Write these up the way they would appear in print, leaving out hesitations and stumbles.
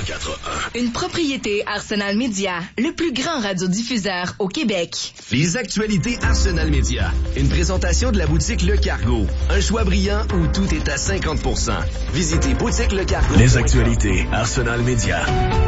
104.1. Une propriété Arsenal Media, le plus grand radiodiffuseur au Québec. Les actualités Arsenal Media. Une présentation de la boutique Le Cargo. Un choix brillant où tout est à 50%. Visitez boutique Le Cargo. Les actualités Arsenal Media.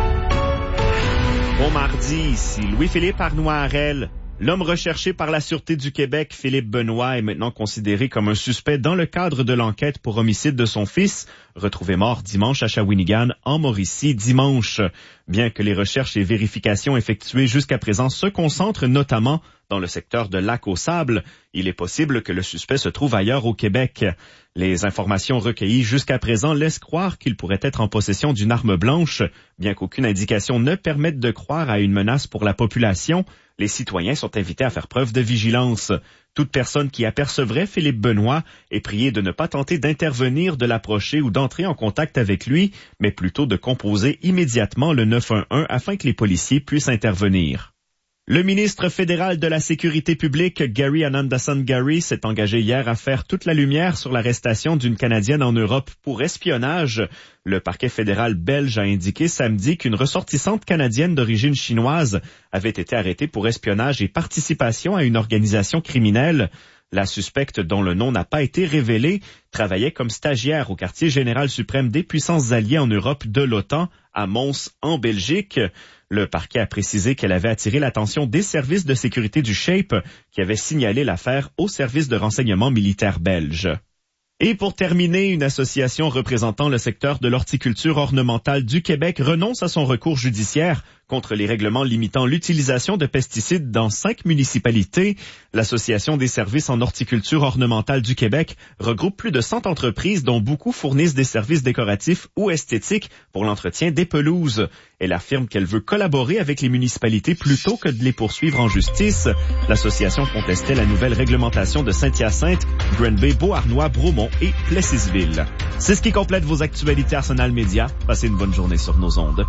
Bon mardi, ici Louis-Philippe Arnois-Harel. L'homme recherché par la Sûreté du Québec, Philippe Benoît, est maintenant considéré comme un suspect dans le cadre de l'enquête pour homicide de son fils, retrouvé mort dimanche à Shawinigan, en Mauricie, dimanche. Bien que les recherches et vérifications effectuées jusqu'à présent se concentrent notamment dans le secteur de Lac-aux-Sables, il est possible que le suspect se trouve ailleurs au Québec. Les informations recueillies jusqu'à présent laissent croire qu'il pourrait être en possession d'une arme blanche. Bien qu'aucune indication ne permette de croire à une menace pour la population, les citoyens sont invités à faire preuve de vigilance. Toute personne qui apercevrait Philippe Benoît est priée de ne pas tenter d'intervenir, de l'approcher ou d'entrer en contact avec lui, mais plutôt de composer immédiatement le 911 afin que les policiers puissent intervenir. Le ministre fédéral de la Sécurité publique, Gary Anandasan-Gary, s'est engagé hier à faire toute la lumière sur l'arrestation d'une Canadienne en Europe pour espionnage. Le parquet fédéral belge a indiqué samedi qu'une ressortissante canadienne d'origine chinoise avait été arrêtée pour espionnage et participation à une organisation criminelle. La suspecte, dont le nom n'a pas été révélé, travaillait comme stagiaire au quartier général suprême des puissances alliées en Europe de l'OTAN, à Mons, en Belgique. Le parquet a précisé qu'elle avait attiré l'attention des services de sécurité du SHAPE qui avaient signalé l'affaire au service de renseignement militaire belge. Et pour terminer, une association représentant le secteur de l'horticulture ornementale du Québec renonce à son recours judiciaire contre les règlements limitant l'utilisation de pesticides dans 5 municipalités. L'Association des services en horticulture ornementale du Québec regroupe plus de 100 entreprises dont beaucoup fournissent des services décoratifs ou esthétiques pour l'entretien des pelouses. Elle affirme qu'elle veut collaborer avec les municipalités plutôt que de les poursuivre en justice. L'association contestait la nouvelle réglementation de Saint-Hyacinthe, Granby, Beauharnois, Bromont et Plessisville. C'est ce qui complète vos actualités Arsenal Media. Passez une bonne journée sur nos ondes.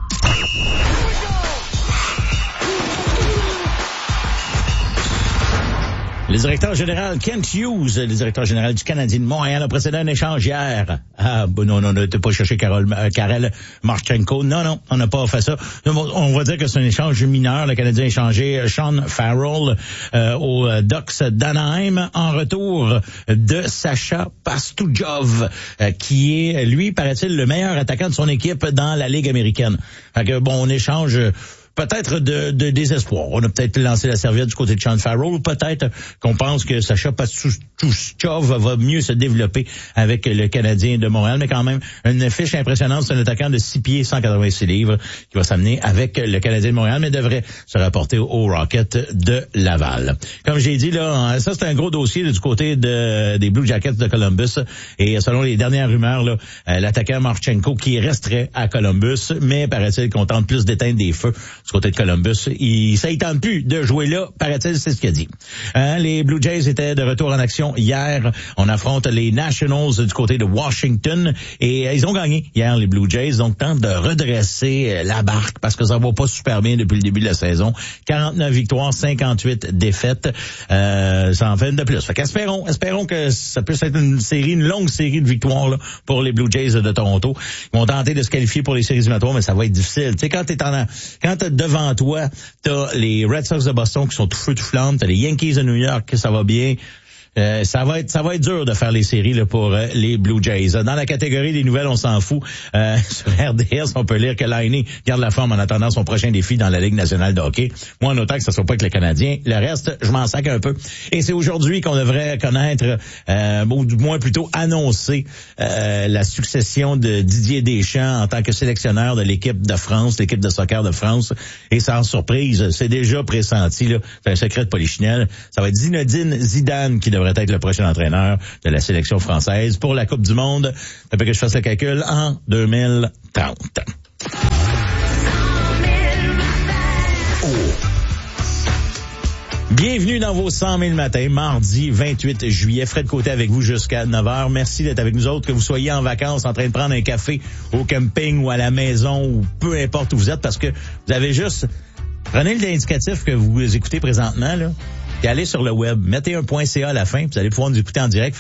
Le directeur général Kent Hughes, le directeur général du Canadien de Montréal, a procédé à un échange hier. Non, t'as pas cherché Karel Marchenko. Non, on n'a pas fait ça. On va dire que c'est un échange mineur. Le Canadien a échangé Sean Farrell aux Ducks d'Anaheim en retour de Sacha Pastujov, qui est, lui, paraît-il, le meilleur attaquant de son équipe dans la Ligue américaine. Fait que, on échange peut-être de désespoir. On a peut-être lancé la serviette du côté de Sean Farrell, ou peut-être qu'on pense que Sacha Pastujov va mieux se développer avec le Canadien de Montréal, mais quand même, une fiche impressionnante. C'est un attaquant de 6 pieds, 186 livres, qui va s'amener avec le Canadien de Montréal, mais devrait se rapporter au Rocket de Laval. Comme j'ai dit, là, ça c'est un gros dossier là, du côté des Blue Jackets de Columbus, et selon les dernières rumeurs, là, l'attaquant Marchenko qui resterait à Columbus, mais paraît-il qu'on tente plus d'éteindre des feux du côté de Columbus. Ça ne tente plus de jouer là, paraît-il, c'est ce qu'il a dit. Les Blue Jays étaient de retour en action hier. On affronte les Nationals du côté de Washington et ils ont gagné hier, les Blue Jays. Donc, tentent de redresser la barque parce que ça va pas super bien depuis le début de la saison. 49 victoires, 58 défaites. Ça en fait une de plus. Fait qu'espérons que ça puisse être une longue série de victoires là, pour les Blue Jays de Toronto. Ils vont tenter de se qualifier pour les séries éliminatoires, mais ça va être difficile. Tu sais, quand t'as devant toi, t'as les Red Sox de Boston qui sont tout feu tout flamme, t'as les Yankees de New York que ça va bien. Ça va être dur de faire les séries là, pour les Blue Jays. Dans la catégorie des nouvelles, on s'en fout. Sur RDS, on peut lire que Laine garde la forme en attendant son prochain défi dans la Ligue nationale de hockey. Moi, en autant que ça soit pas avec les Canadiens. Le reste, je m'en sac un peu. Et c'est aujourd'hui qu'on devrait connaître, ou du moins plutôt annoncer, la succession de Didier Deschamps en tant que sélectionneur de l'équipe de France, l'équipe de soccer de France. Et sans surprise, c'est déjà pressenti, là. C'est un secret de polichinelle. Ça va être Zinedine Zidane qui devrait être le prochain entraîneur de la sélection française pour la Coupe du Monde. Ça fait que je fasse le calcul en 2030. Bienvenue dans vos 100 000 matins, mardi 28 juillet. Fred Côté avec vous jusqu'à 9h. Merci d'être avec nous autres, que vous soyez en vacances, en train de prendre un café au camping ou à la maison ou peu importe où vous êtes, parce que vous avez juste... Prenez l'indicatif que vous écoutez présentement, là, et allez sur le web. Mettez un .ca à la fin, puis vous allez pouvoir nous écouter en direct. Fait que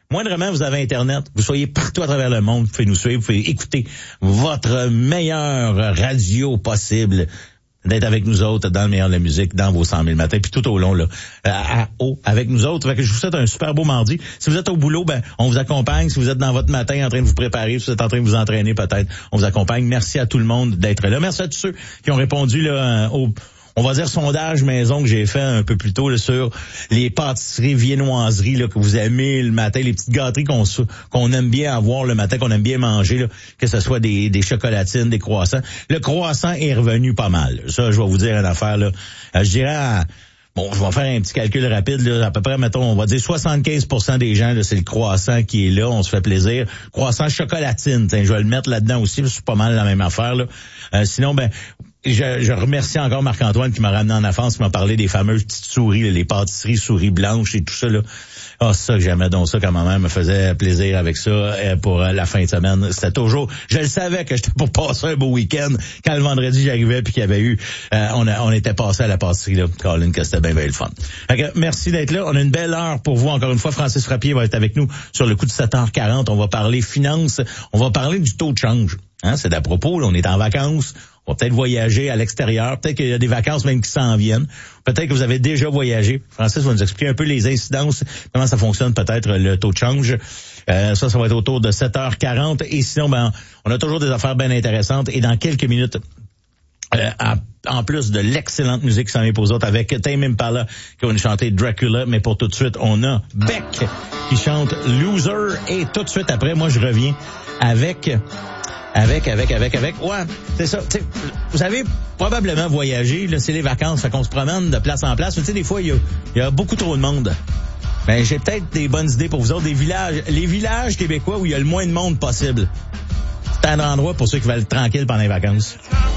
moindrement, vous avez Internet, vous soyez partout à travers le monde, vous pouvez nous suivre, vous pouvez écouter votre meilleure radio possible, d'être avec nous autres dans le meilleur de la musique, dans vos 100 000 matins, puis tout au long, là, avec nous autres. Fait que je vous souhaite un super beau mardi. Si vous êtes au boulot, on vous accompagne. Si vous êtes dans votre matin en train de vous préparer, si vous êtes en train de vous entraîner peut-être, on vous accompagne. Merci à tout le monde d'être là. Merci à tous ceux qui ont répondu là on va dire sondage maison que j'ai fait un peu plus tôt là, sur les pâtisseries, viennoiseries là, que vous aimez le matin, les petites gâteries qu'on aime bien avoir le matin, qu'on aime bien manger, là, que ce soit des chocolatines, des croissants. Le croissant est revenu pas mal. Ça, je vais vous dire une affaire. Là. Je dirais... Bon, je vais faire un petit calcul rapide, là, à peu près, mettons, on va dire 75% des gens, là, c'est le croissant qui est là, on se fait plaisir. Croissant chocolatine, je vais le mettre là-dedans aussi, c'est pas mal la même affaire, là. Sinon, je remercie encore Marc-Antoine qui m'a ramené en enfance, qui m'a parlé des fameuses petites souris, là, les pâtisseries souris blanches et tout ça, là. Ah, ça, j'aimais donc ça quand ma mère me faisait plaisir avec ça pour la fin de semaine. C'était toujours... Je le savais que j'étais pour passer un beau week-end. Quand le vendredi, j'arrivais puis qu'il y avait eu... on était passé à la pâtisserie, là. Colin, que c'était bien le fun. Fait que, merci d'être là. On a une belle heure pour vous. Encore une fois, Francis Frappier va être avec nous sur le coup de 7h40. On va parler finances. On va parler du taux de change. Hein, c'est d'à propos, là, on est en vacances. On va peut-être voyager à l'extérieur. Peut-être qu'il y a des vacances même qui s'en viennent. Peut-être que vous avez déjà voyagé. Francis va nous expliquer un peu les incidences, comment ça fonctionne peut-être le taux de change. Ça va être autour de 7h40. Et sinon, on a toujours des affaires bien intéressantes. Et dans quelques minutes, en plus de l'excellente musique qui s'en vient pour autres, avec Tame Impala qui va nous chanter Dracula. Mais pour tout de suite, on a Beck qui chante Loser. Et tout de suite après, moi, je reviens avec... Ouais, c'est ça. T'sais, vous avez probablement voyagé, là, c'est les vacances, fait qu'on se promène de place en place. Tu sais, des fois, il y a beaucoup trop de monde. J'ai peut-être des bonnes idées pour vous autres. Les villages québécois où il y a le moins de monde possible. C'est un endroit pour ceux qui veulent être tranquilles pendant les vacances.